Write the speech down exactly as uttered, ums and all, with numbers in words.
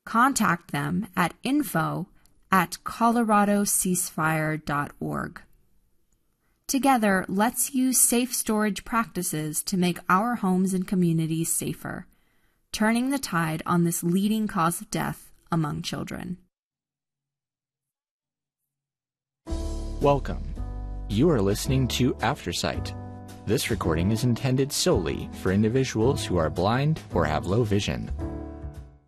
contact them at info at colorado ceasefire dot org. Together, let's use safe storage practices to make our homes and communities safer, turning the tide on this leading cause of death among children. Welcome. You are listening to Aftersight. This recording is intended solely for individuals who are blind or have low vision.